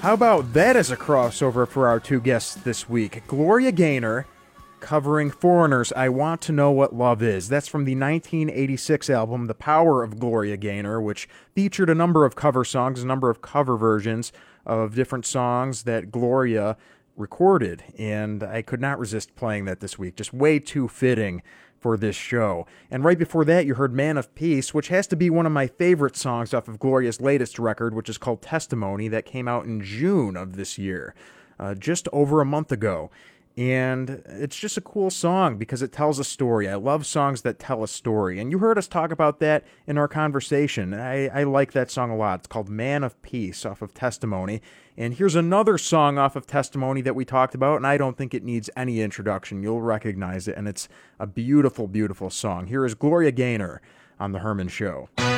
How about that as a crossover for our two guests this week? Gloria Gaynor covering Foreigner's I Want to Know What Love Is. That's from the 1986 album The Power of Gloria Gaynor, which featured a number of cover songs, a number of cover versions of different songs that Gloria recorded. And I could not resist playing that this week. Just way too fitting for this show. And right before that, you heard Man of Peace, which has to be one of my favorite songs off of Gloria's latest record, which is called Testimony, that came out in June of this year, just over a month ago. And it's just a cool song because it tells a story. I love songs that tell a story. And you heard us talk about that in our conversation. I like that song a lot. It's called Man of Peace off of Testimony. And here's another song off of Testimony that we talked about, and I don't think it needs any introduction. You'll recognize it, and it's a beautiful, beautiful song. Here is Gloria Gaynor on The Herman Show.